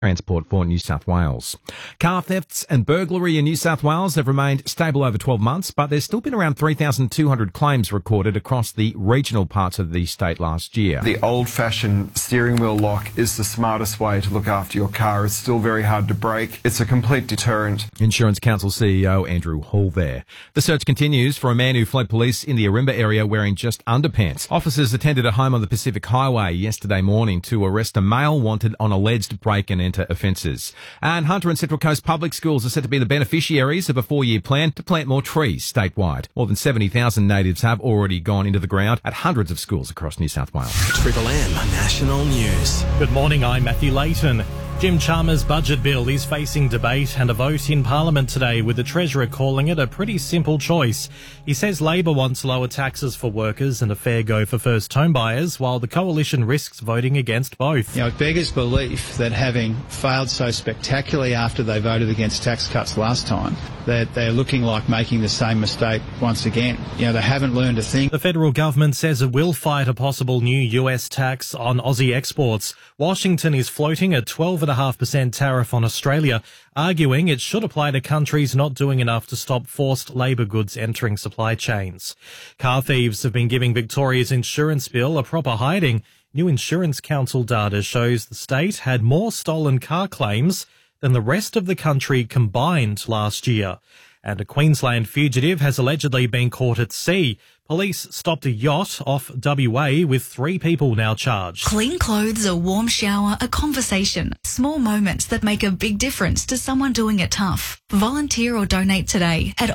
Transport for New South Wales. Car thefts and burglary in New South Wales have remained stable over 12 months, but there's still been around 3,200 claims recorded across the regional parts of the state last year. The old-fashioned steering wheel lock is the smartest way to look after your car. It's still very hard to break. It's a complete deterrent. Insurance Council CEO Andrew Hall there. The search continues for a man who fled police in the Arimba area wearing just underpants. Officers attended a home on the Pacific Highway yesterday morning to arrest a male wanted on alleged break-and-enter offences. And Hunter and Central Coast Public Schools are set to be the beneficiaries of a 4-year plan to plant more trees statewide. More than 70,000 natives have already gone into the ground at hundreds of schools across New South Wales. Triple M National News. Good morning, I'm Matthew Layton. Jim Chalmers' budget bill is facing debate and a vote in Parliament today, with the Treasurer calling it a pretty simple choice. He says Labor wants lower taxes for workers and a fair go for first home buyers, while the Coalition risks voting against both. It beggars belief that having failed so spectacularly after they voted against tax cuts last time, that they're looking like making the same mistake once again. They haven't learned a thing. The federal government says it will fight a possible new US tax on Aussie exports. Washington is floating a 12.5% tariff on Australia, arguing it should apply to countries not doing enough to stop forced labour goods entering supply chains. Car thieves have been giving Victoria's insurance bill a proper hiding. New Insurance Council data shows the state had more stolen car claims than the rest of the country combined last year. And a Queensland fugitive has allegedly been caught at sea. Police stopped a yacht off WA with 3 people now charged. Clean clothes, a warm shower, a conversation. Small moments that make a big difference to someone doing it tough. Volunteer or donate today at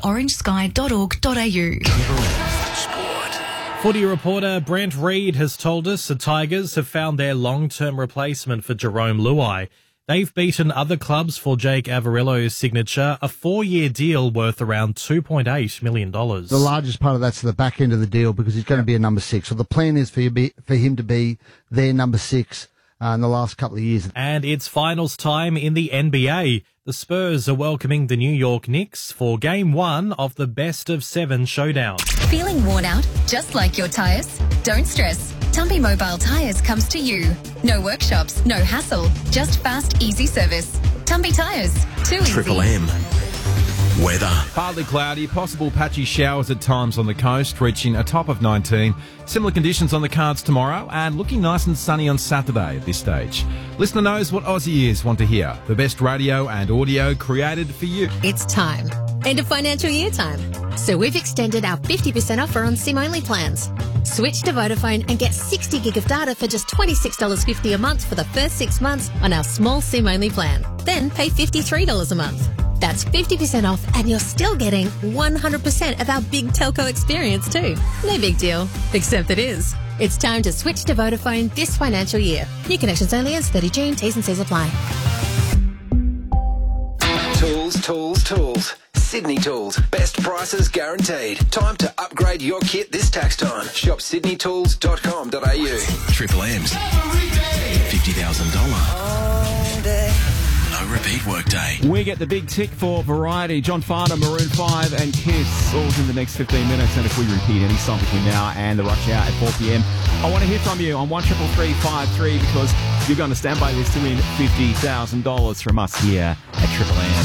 orangesky.org.au. Footy reporter Brent Reid has told us the Tigers have found their long-term replacement for Jerome Luai. They've beaten other clubs for Jake Averillo's signature, a 4-year deal worth around $2.8 million. The largest part of that's the back end of the deal because he's going to be a number 6. So the plan is for him to be their number 6 in the last couple of years. And it's finals time in the NBA. The Spurs are welcoming the New York Knicks for Game 1 of the Best of 7 showdown. Feeling worn out, just like your tyres? Don't stress. Tumpy Mobile Tyres comes to you. No workshops, no hassle, just fast, easy service. Tumpy Tyres, too easy. Triple M. Weather. Partly cloudy, possible patchy showers at times on the coast, reaching a top of 19. Similar conditions on the cards tomorrow, and looking nice and sunny on Saturday at this stage. Listener knows what Aussie ears want to hear. The best radio and audio created for you. It's time. End of financial year time. So we've extended our 50% offer on SIM-only plans. Switch to Vodafone and get 60 gig of data for just $26.50 a month for the first 6 months on our small SIM-only plan. Then pay $53 a month. That's 50% off, and you're still getting 100% of our big telco experience too. No big deal, except it is. It's time to switch to Vodafone this financial year. New connections only ends 30 June. T's and C's apply. Tools. Sydney Tools. Best prices guaranteed. Time to upgrade your kit this tax time. Shop sydneytools.com.au. Triple M's. $50,000. No repeat workday. We get the big tick for variety. John Farnham, Maroon 5 and Kiss, all in the next 15 minutes. And if we repeat any song between now and the rush hour at 4 p.m, I want to hear from you on 133353 because you're going to stand by this to win $50,000 from us here at Triple M.